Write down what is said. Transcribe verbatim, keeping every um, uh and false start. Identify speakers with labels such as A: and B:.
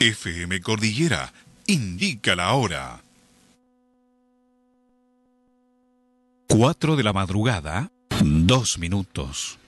A: F M Cordillera indica la hora. Cuatro de la madrugada, dos minutos.